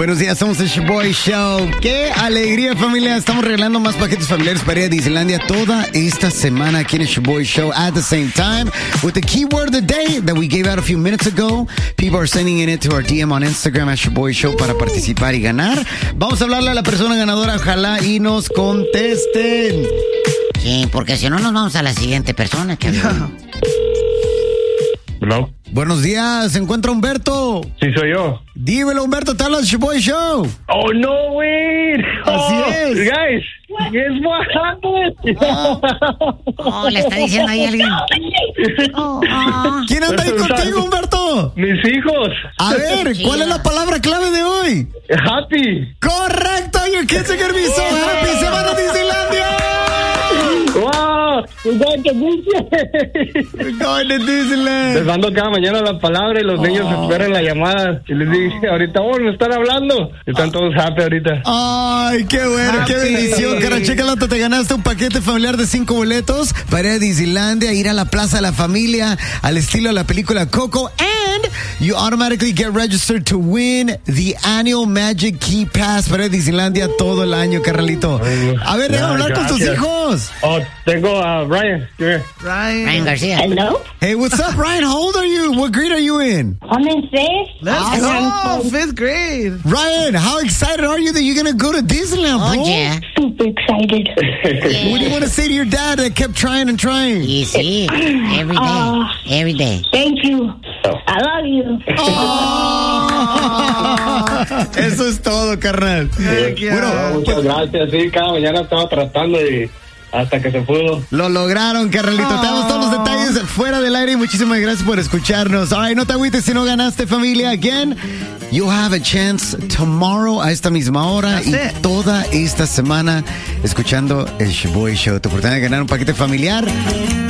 Buenos días, somos el Shoboy Show. ¡Qué alegría, familia! Estamos regalando más paquetes familiares para ir a Disneylandia toda esta semana aquí en el Shoboy Show at the same time with the keyword of the day that we gave out a few minutes ago. People are sending it to our DM on Instagram at Shoboy Show para participar y ganar. Vamos a hablarle a la persona ganadora, ojalá y nos contesten. Sí, porque si no nos vamos a la siguiente persona que Hello. Buenos días, ¿se encuentra Humberto? Sí, soy yo. Dímelo, Humberto, te habla el Shoboy Show. Oh, no, wait. Así es. Guys, guess what happened? Oh, le está diciendo ahí alguien. ¿Quién anda ahí contigo, Humberto? Mis hijos. A ver, ¿cuál es la palabra clave de hoy? Happy. ¡Correcto! Your kids are gonna be so happy. ¡Se van a Disneylandia! Wow, we're going to Disney. We're going to Disneyland. Les mando cada mañana la palabra y los niños esperan la llamada. Y les dije, ahorita, me están hablando. Están todos happy ahorita. Ay, qué bueno, qué bendición, cara. Chécalo, te ganaste un paquete familiar de 5 boletos para ir a Disneylandia, ir a la Plaza de la Familia, al estilo de la película Coco, and you automatically get registered to win the annual Magic Key Pass para Disneylandia todo el año, carnalito. A ver, déjame hablar con tus hijos. Oh, tengo a Ryan. Ryan García. Hello? Hey, what's up, Ryan? How old are you? What grade are you in? I'm in fifth. Let's go! 5th grade. Ryan, how excited are you that you're going to go to Disneyland, bro? Oh, yeah. Super excited. What do you want to say to your dad that kept trying and trying? Easy. Every day. Every day. Thank you. I love you. Eso es todo, carnal. Bueno, Muchas gracias. Sí, cada mañana estaba tratando y hasta que se pudo. lo lograron, carnalito. Te damos todos los detalles fuera del aire y muchísimas gracias por escucharnos. All right, no te agüites si no ganaste, familia. Again, you'll have a chance tomorrow a esta misma hora y toda esta semana escuchando el Shoboy Show. Tu oportunidad de ganar un paquete familiar